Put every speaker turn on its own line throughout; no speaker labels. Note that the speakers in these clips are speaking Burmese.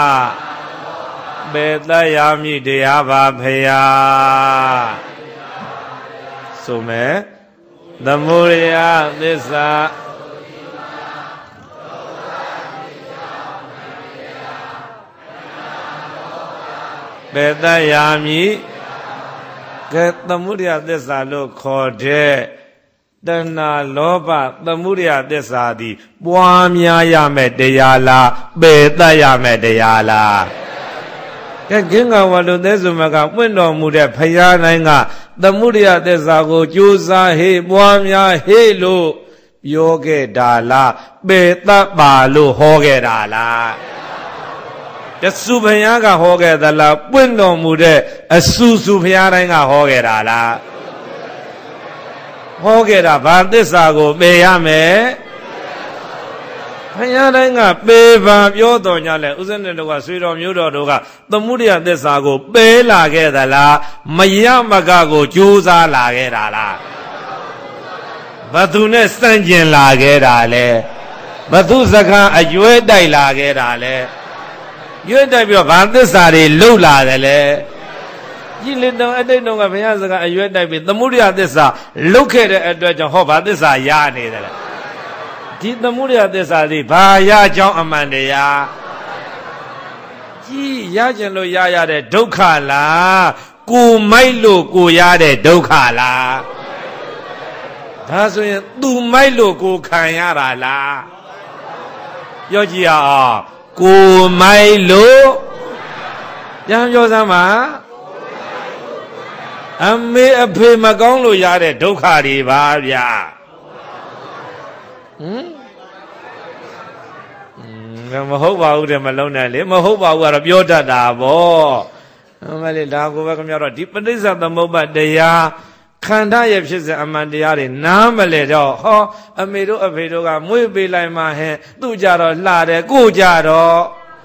ဘေတယမိတရားပါဖယာဆိုမယ်သမုဒယသစ္စာဘေတယမိကဲသမုဒယသစ္စာလို့ခေါ်တဲ့တဏှာလောဘသမုဒယသစ္စာသည်ပွားများရမယ်တရားလားပေတတ်ရမယ်တရားလားကဲဂင်္ဂဝလူသက်စုမကပွင့်တော်မူတဲ့ဖယားတိုင်းကသမုဒယသစ္စာကိုကြိုးစားဟေ့ပွားများဟေ့လို့ပြောခဲ့တာလားပေတတ်ပါလို့ဟောခဲ့တာလားတဆုဖယားကဟောခဲ့သလားပွင့်တော်မူတဲ့အဆူဆူဖယားတိုင်းကဟောခဲ့တာလားဟောခဲ့တာဘာသစ္စာကိုပေရမယ်ဖယားတိုင်းကပေပါပြောတော်ညာလဲဥစ္စနဲ့တို့ကဆွေတော်မျိုးတော်တို့ကသမုဒယသစ္စာကိုပေလာခဲ့သလားမရမကကိုကြိုးစားလာခဲ့တာလားဘသူနဲ့စန့်ကျင်လာခဲ့တာလဲဘသူစကားအရွယ်တိုက်လာခဲ့တာလဲရွယ်တိုက်ပြီးတော့ဘာသစ္စာတွေလှုပ်လာတယ်လဲကြည်လင်တော်အတိတ်တော်ကဘုရားစကားအရွယ်တိုက်ပြီးသမုဒယသစ္စာလှုပ်ခဲ့တဲ့အတွက်ကြောင့်ဟောဘာသစ္စာရနေတယ်လဲဒီသမုဒယသစ္စာသည်ဘာရကြောင်းအမှန်တရားကြီးရကျင်လို့ရရတဲ့ဒုက္ခလားကိုမိုက်လို့ကိုရတဲ့ဒုက္ခလားဒါဆိုရင်သူမိုက်လို့ကိုခံရတာလားပြောကြည့်အောင်ကိုမိုက်လို့ပြန်ပြောစမ်းပါအမေအဖေမကောင်းလို့ရတဲ့ဒုက္ခတွေပါဗျာမဟုတ်ပါဘူးတဲ့မလုံးနဲ့လေမဟုတ်ပါဘူးကတော့ပြောတတ်တာဗောအမလေးဒါကိုပဲခင်ဗျားတို့ဒီပဋိစ္စသမုပ္ပါတရားခန္ဓာရဲ့ဖြစ်စဉ်အမှန်တရားတွေနားမလဲတော့ဟောအမေတို့အဖေတို့ကမွေးပေးလိုက်မှဟဲ့သူ့ကြတော့လှတယ်ကိုကြတော့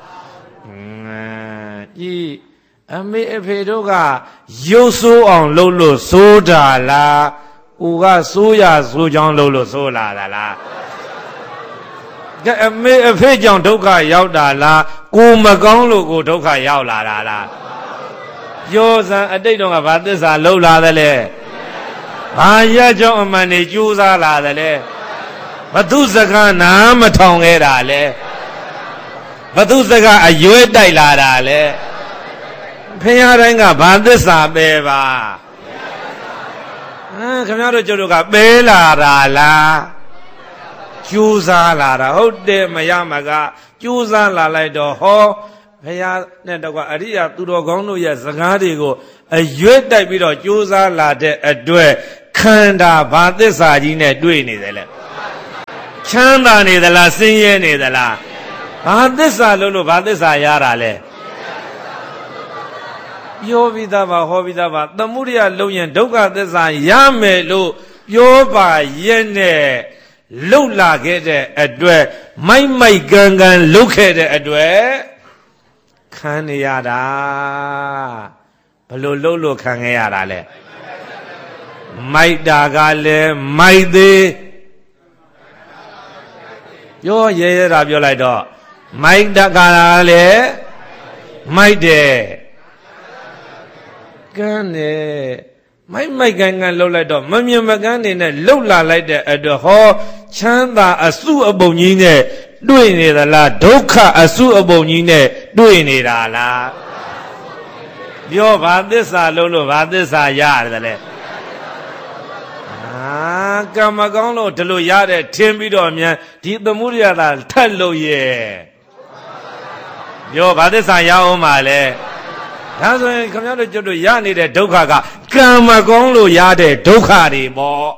ကြည်အမေအဖေတို့ကရုပ်ဆိုးအောင်လုပ်လို့ဆိုးတာလားဦးကဆိုးရဆိုးချောင်းလုပ်လို့ဆိုးလာတာလားကဲအမေအဖေကြောင့်ဒုက္ခရောက်တာလားကိုမကောင်းလို့ကိုဒုက္ခရောက်လာတာလားပြောစံအတိတ်တော့ကဘာသစ္စာလှုပ်လာသလဲဘာရကြောင့်အမှန်နေကြိုးစားလာသလဲဘသူစကားနားမထောင်ခဲ့တာလဲဘသူစကားအရွယ်တိုက်လာတာလဲဖယားတိုင်းကဘာသစ္စာပဲပါခင်ဗျားတို့ကျုပ်တို့ကပဲလာတာလားကြိုးစားလာတာဟုတ်တယ်မရမကကြိုးစားလာလိုက်တော့ဟောဘုရားနဲ့တော့ကအရိယာသူတော်ကောင်းတို့ရဲ့စကားတွေကိုအရွက်တိုက်ပြီးတော့ကြိုးစားလာတဲ့အတွက်ခန္ဓာဘာသစ္စာကြီးနဲ့တွေ့နေတယ်လေချမ်းသာနေသလားဆင်းရဲနေသလားဘာသစ္စာလို့ဘာသစ္စာရတာလဲပြောပြီးသားပါဟောပြီးသားပါသမုဒယလုံးရင်ဒုက္ခသစ္စာရမယ်လို့ပြောပါရဲ့နဲ့လှုပ်လာခဲ့တဲ့အတွက်မိုက်မိုက်ကန်းကန်လှုပ်ခဲ့တဲ့အတွက်ခံနေရတာဘလို့လှုပ်လို့ခံခဲ့ရတာလဲမိုက်တာကလည်းမိုက်သေးပြောရဲရဲတာပြောလိုက်တော့မိုက်တာကလည်းမိုက်တယ်ကန်းတယ်မိုက်ကန်ကန်လှုပ်လိုက်တော့မမြင်မကန်းနေနဲ့လှုပ်လာလိုက်တဲ့အတွက်ဟောချမ်းသာအစုအပုံကြီးနဲ့တွေ့နေသလားဒုက္ခအစုအပုံကြီးနဲ့တွေ့နေတာလားပြောဘာသစ္စာလို့ဘာသစ္စာရတယ်လဲကံမကောင်းလို့ဒီလိုရတဲ့ထင်ပြီးတော့မြန်ဒီသမုဒယသာထက်လို့ရဲ့ပြောဘာသစ္စာရအောင်ပါလဲဒါဆိုရင်ခင်ဗျားတို့ကျွတ်တို့ရနေတဲ့ဒုက္ခကကံမကောင်းလို့ရတဲ့ဒုက္ခတွေပေါ့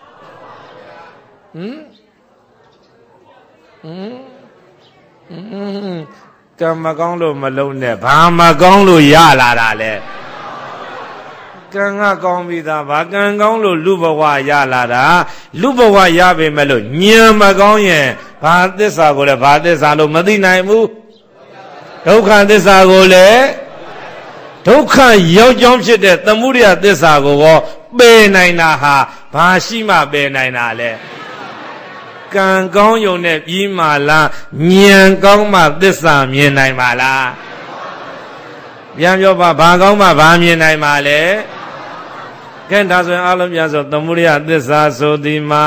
ကံမကောင်းလို့မလုံးနဲ့ဘာမကောင်းလို့ရလာတာလဲကံကကောင်းပြီးသားဘာကံကောင်းလို့လူဘဝရလာတာလူဘဝရပေမဲ့လို့ဉာဏ်မကောင်းရင်ဘာသစ္စာကိုလဲဘာသစ္စာလို့မသိနိုင်ဘူးဒုက္ခသစ္စာကိုလည်းဒုက္ခရောက်ကြောင်းဖြစ်တဲ့သမုဒယသစ္စာကိုပယ်နိုင်တာဟာဘာရှိမှပယ်နိုင်တာလဲကကံကောင်းယုံနဲ့ပြီးမှလားဉာဏ်ကောင်းမှသစ္စာမြင်နိုင်ပါလားပြန်ပြောပါဘာကောင်းမှဘာမြင်နိုင်ပါလဲကဲဒါဆိုရင်အားလုံးပြန်ဆိုသမုဒယသစ္စာဆိုသည်မှာ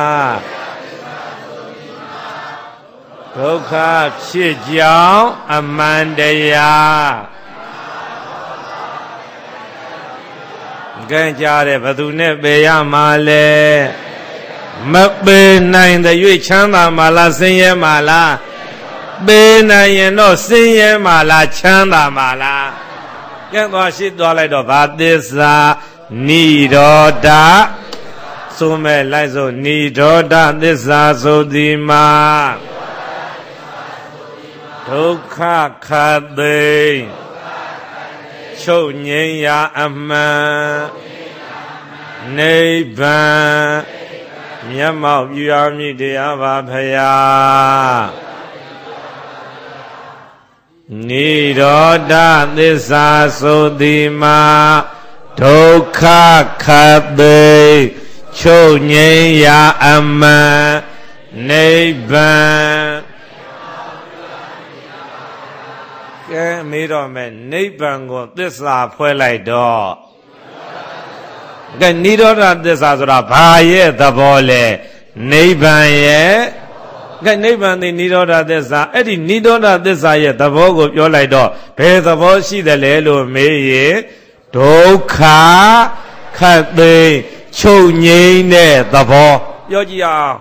ဒုက္ခဖြစ်ကြောင်းအမှန်တရားကဲကြားတယ်ဘသူနဲ့ပေရမှာလဲမပေနိုင်တဲ့၍ချမ်းသာမှာလားဆင်းရဲမှာလားပေနိုင်ရင်တော့ဆင်းရဲမှာလားချမ်းသာမှာလားကဲသွားရှိသွားလိုက်တော့ဗာသစ္စာနိရောဓဆိုမဲ့လိုက်ဆိုနိရောဓသစ္စာဆိုသည်မှာဒုက္ခခတ်သိချုပ်ငြိမ်းရာအမှန်နိဗ္ဗာန်မျက်မှောက်ပြုရမည်တရားပါဖရာနိရောဓသစ္စာဆိုသည်မှာဒုက္ခခတ်သိချုပ်ငြိမ်းရာအမှန်နိဗ္ဗာန်ကဲမေးတော့မယ်နိဗ္ဗာန်ကိုသစ္စာဖွဲ့လိုက်တော့ကဲနိရောဓသစ္စာဆိုတာဘာရဲ့သဘောလဲနိဗ္ဗာန်ရဲ့ကဲနိဗ္ဗာန်ဒီနိရောဓသစ္စာအဲ့ဒီနိရောဓသစ္စာရဲ့သဘောကိုပြောလိုက်တော့ဘယ်သဘောရှိတယ်လဲလို့မေးရင်ဒုက္ခခတ်သိချုပ်ငြိမ်းတဲ့သဘောပြောကြည့်အောင်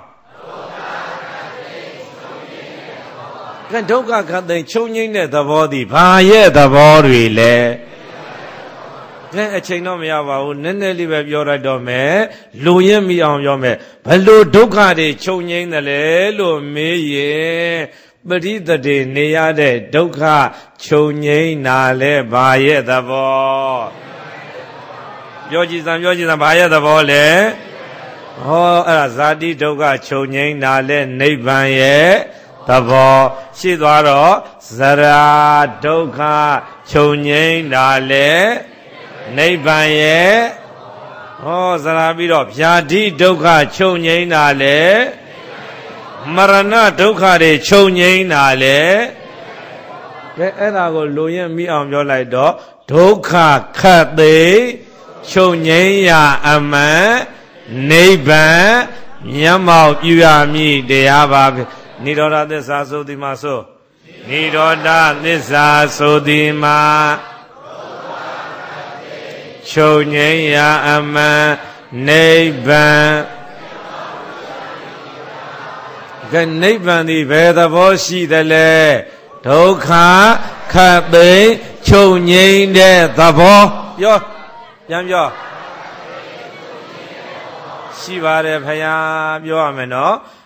ကဲဒုက္ခခတ်သိချုပ်ငြိမ်းတဲ့သဘောဒီဘာရဲ့သဘောတွေလဲကဲအချိန်တော့မရပါဘူးနည်းနည်းလေးပဲပြောရတော့မယ်လူရင်းမိအောင်ပြောမယ်ဘလို့ဒုက္ခတွေချုပ်ငြိမ်းတယ်လဲလို့မေးရင်ပရိသတေနေရတဲ့ဒုက္ခချုပ်ငြိမ်းတာလဲဘာရဲ့သဘောပြောကြည့်စမ်းဘာရဲ့သဘောလဲဟောအဲ့ဒါဇာတိဒုက္ခချုပ်ငြိမ်းတာလဲနိဗ္ဗာန်ရဲ့သဘောရှိသွားတော့ဇရာဒုက္ခချုပ်ငြိမ်းတာလဲနိဗ္ဗာန်ရဲ့ဟောဇရာပြီးတော့ဗျာတိဒုက္ခချုပ်ငြိမ်းတာလဲမရဏဒုက္ခတွေချုပ်ငြိမ်းတာလဲကဲအဲ့ဒါကိုလူရင်မိအောင်ပြောလိုက်တော့ဒုက္ခခတ်သိချုပ်ငြိမ်းရာအမှန်နိဗ္ဗာန်မျက်မှောက်ပြုရမည်တရားပါနိရောဓသစ္စာဆိုသည်မှာဆိုနိရောဓသစ္စာဆိုသည်မှာချုပ်ငြိမ်းရာအမှန်နိဗ္ဗာန်ကဲနိဗ္ဗာန်ဒီဘယ်သဘောရှိသလဲဒုက္ခခတ်သိချုပ်ငြိမ်းတဲ့သဘောပြောပြန်ပြောရှိပါတယ်ဖယားပြောရမယ်နော်